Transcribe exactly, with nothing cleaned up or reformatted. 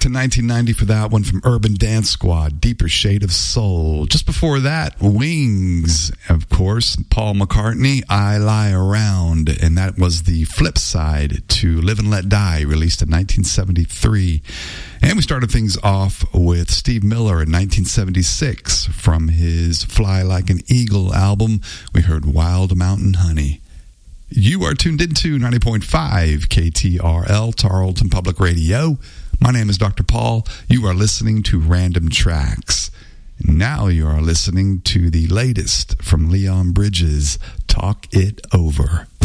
to nineteen ninety for that one from Urban Dance Squad, Deeper Shade of Soul. Just before that, Wings, of course, Paul McCartney, I Lie Around. And that was the flip side to Live and Let Die, released in nineteen seventy-three. And we started things off with Steve Miller in nineteen seventy-six from his Fly Like an Eagle album. We heard Wild Mountain Honey. You are tuned into ninety point five K T R L, Tarleton Public Radio. My name is Doctor Paul. You are listening to Random Tracks. Now you are listening to the latest from Leon Bridges, Talk It Over.